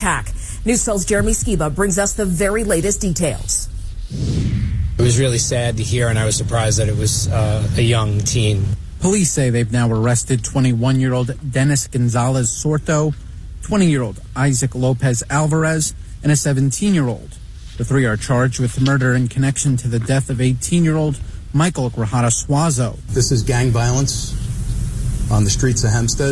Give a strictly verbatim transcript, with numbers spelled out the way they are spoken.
attack. News twelve's Jeremy Skiba brings us the very latest details. It was really sad to hear, and I was surprised that it was uh, a young teen. Police say they've now arrested twenty-one-year-old Dennis Gonzalez Sorto, twenty-year-old Isaac Lopez Alvarez, and a seventeen-year-old. The three are charged with murder in connection to the death of eighteen-year-old Michael Grajada Suazo. This is gang violence on the streets of Hempstead.